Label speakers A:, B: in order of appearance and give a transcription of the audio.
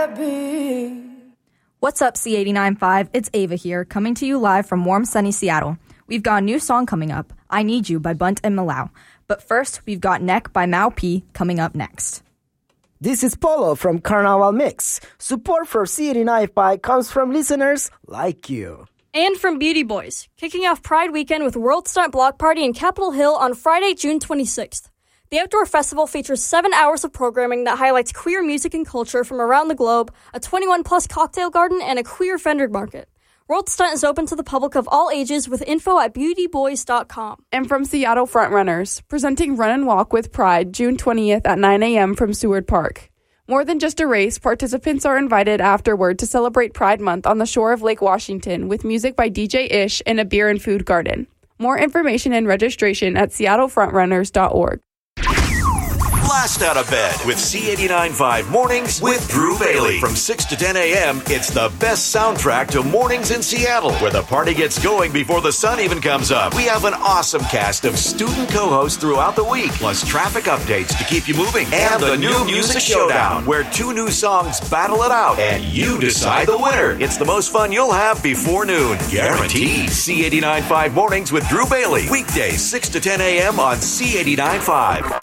A: gotta be.
B: What's up, C89.5? It's Ava here, coming to you live from warm, sunny Seattle. We've got a new song coming up, I Need You by Bunt and Malau. But first, we've got Neck by Mau P coming up next.
C: This is Polo from Carnival Mix. Support for C89.5 comes from listeners like you.
D: And from Beauty Boys, kicking off Pride Weekend with World Stunt Block Party in Capitol Hill on Friday, June 26th. The outdoor festival features 7 hours of programming that highlights queer music and culture from around the globe, a 21-plus cocktail garden, and a queer vendor market. World Stunt is open to the public of all ages with info at beautyboys.com.
E: And from Seattle Frontrunners, presenting Run and Walk with Pride, June 20th at 9 a.m. from Seward Park. More than just a race, participants are invited afterward to celebrate Pride Month on the shore of Lake Washington with music by DJ Ish and a beer and food garden. More information and registration at seattlefrontrunners.org.
F: Blast out of bed with C89.5 Mornings with Drew Bailey. From 6 to 10 a.m., it's the best soundtrack to mornings in Seattle, where the party gets going before the sun even comes up. We have an awesome cast of student co-hosts throughout the week, plus traffic updates to keep you moving, and the new Music Showdown, where 2 new songs battle it out, and you decide the winner. It's the most fun you'll have before noon. Guaranteed. C89.5 Mornings with Drew Bailey. Weekdays, 6 to 10 a.m. on C89.5.